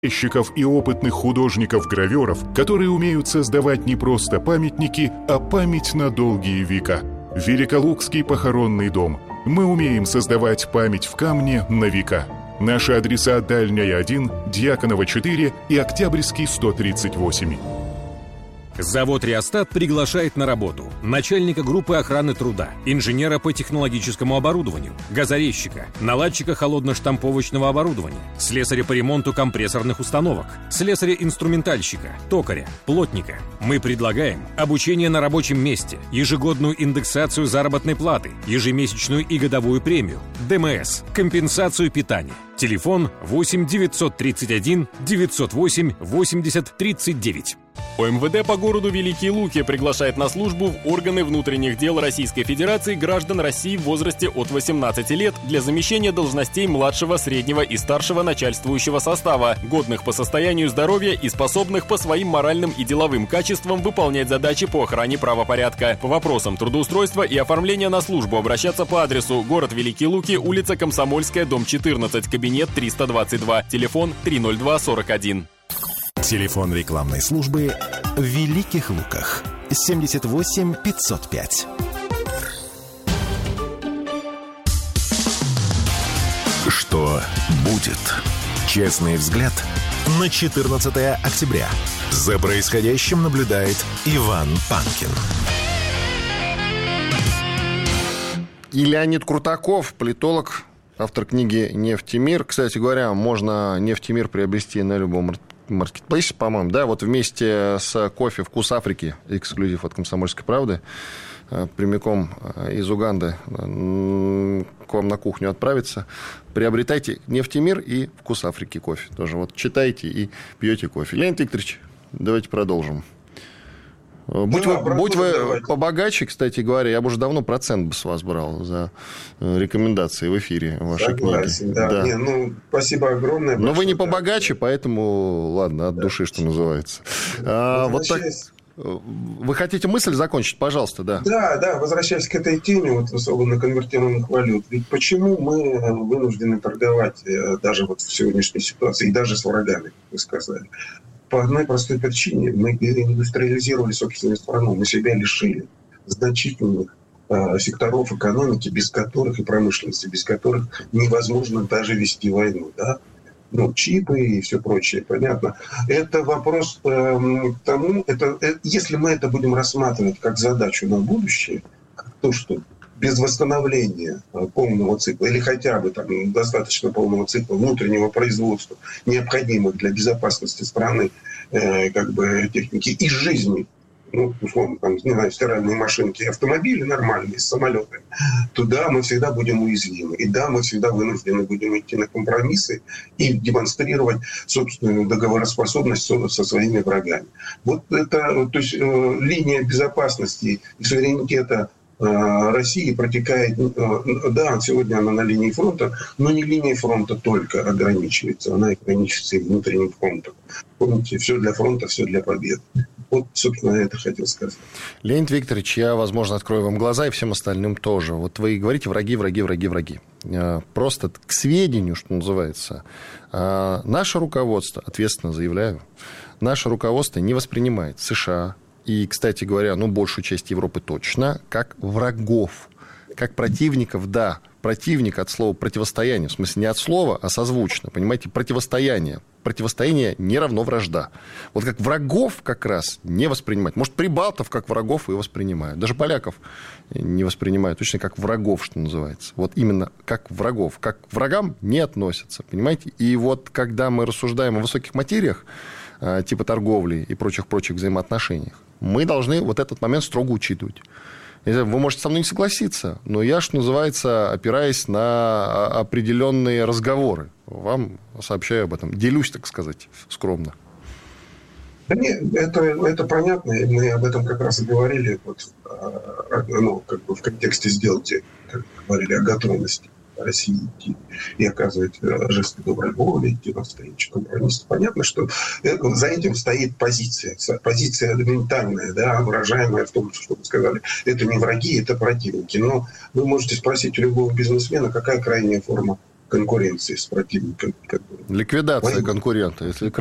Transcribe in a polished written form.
Резчиков и опытных художников-гравёров, которые умеют создавать не просто памятники, а память на долгие века. Великолукский похоронный дом. Мы умеем создавать память в камне на века. Наши адреса: Дальняя 1, Дьяконова 4 и Октябрьский 138. Завод «Реостат» приглашает на работу начальника группы охраны труда, инженера по технологическому оборудованию, газорезчика, наладчика холодно-штамповочного оборудования, слесаря по ремонту компрессорных установок, слесаря-инструментальщика, токаря, плотника. Мы предлагаем обучение на рабочем месте, ежегодную индексацию заработной платы, ежемесячную и годовую премию, ДМС, компенсацию питания. Телефон 8 931 908 80 39. ОМВД по городу Великие Луки приглашает на службу в органы внутренних дел Российской Федерации граждан России в возрасте от 18 лет для замещения должностей младшего, среднего и старшего начальствующего состава, годных по состоянию здоровья и способных по своим моральным и деловым качествам выполнять задачи по охране правопорядка. По вопросам трудоустройства и оформления на службу обращаться по адресу: город Великие Луки, улица Комсомольская, дом 14, кабинет 322, телефон 30241. Телефон рекламной службы в Великих Луках 78 505. Что будет? Честный взгляд на 14 октября. За происходящим наблюдает Иван Панкин. И Леонид Крутаков, политолог, автор книги «Нефтемир». Кстати говоря, можно «Нефтемир» приобрести на любом маркетплейсе, по-моему, да, вот вместе с кофе «Вкус Африки», эксклюзив от «Комсомольской правды», прямиком из Уганды к вам на кухню отправиться. Приобретайте «Нефтемир» и «Вкус Африки» кофе. Тоже вот читайте и пьете кофе. Леонид Викторович, давайте продолжим. Будь вы побогаче, кстати говоря, я бы уже давно процент с вас брал за рекомендации в эфире вашей книги. Да. Не, спасибо огромное. Но вы не побогаче, поэтому, ладно, от души, что называется. Вот так. Вы хотите мысль закончить? Пожалуйста, да. Да, возвращаясь к этой теме, вот особенно конвертируемых валют. Ведь почему мы вынуждены торговать даже вот в сегодняшней ситуации, и даже с врагами, как вы сказали? По одной простой причине. Мы индустриализировали собственную страну, мы себя лишили значительных секторов экономики, без которых, и промышленности, без которых невозможно даже вести войну. Да? Чипы и все прочее, понятно. Это вопрос к тому, если мы это будем рассматривать как задачу на будущее, как то, что без восстановления полного цикла, или хотя бы там, достаточно полного цикла внутреннего производства, необходимых для безопасности страны техники и жизни, условно, там, не знаю, стиральные машинки, автомобили нормальные, с самолетами, то да, мы всегда будем уязвимы. И да, мы всегда вынуждены будем идти на компромиссы и демонстрировать собственную договороспособность со своими врагами. Вот это, то есть линия безопасности и суверенитета России протекает, да, сегодня она на линии фронта, но не линией фронта только ограничивается, она ограничивается и внутренним фронтом. Помните, все для фронта, все для победы. Вот, собственно, это хотел сказать. Леонид Викторович, я, возможно, открою вам глаза и всем остальным тоже. Вот вы говорите враги. Просто к сведению, что называется, наше руководство, ответственно заявляю, наше руководство не воспринимает США и, кстати говоря, большую часть Европы точно, как врагов, как противников, да, противник от слова противостояние, в смысле не от слова, а созвучно, понимаете, противостояние. Противостояние не равно вражда. Вот как врагов как раз не воспринимают. Может, прибалтов как врагов и воспринимают. Даже поляков не воспринимают, точно как врагов, что называется. Вот именно как врагов. Как к врагам не относятся, понимаете? И вот когда мы рассуждаем о высоких материях, типа торговли и прочих взаимоотношениях, мы должны вот этот момент строго учитывать. Вы можете со мной не согласиться, но я, что называется, опираясь на определенные разговоры, вам сообщаю об этом. Делюсь, так сказать, скромно. Да нет, это понятно. Мы об этом как раз и говорили в контексте сделки, как говорили о готовности России идти и оказывать жесты доброй воли, идти навстречу компромиссу. Понятно, что за этим стоит позиция ментальная, да, выражаемая в том, что вы сказали. Это не враги, это противники. Но вы можете спросить у любого бизнесмена, какая крайняя форма конкуренции с противником. Ликвидация конкурента. Если